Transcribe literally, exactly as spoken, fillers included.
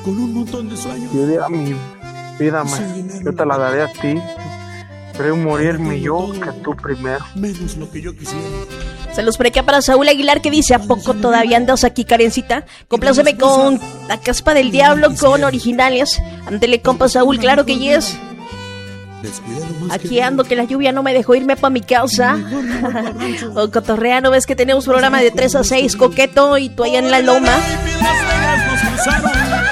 con un montón de sueños. Yo diría mi vida, ma, yo te la daré a ti. Pero morirme yo que tú primero. Menos lo que yo quisiera. Saludos por acá para Saúl Aguilar que dice: ¿a poco todavía andas aquí, Karencita? Compláceme con La Caspa del Diablo con originales. Ándele, compa Saúl, claro que yes. Aquí ando que la lluvia no me dejó irme pa' mi casa. O cotorrea, ¿no ves que tenemos programa de tres a seis, coqueto, y tú allá en la loma?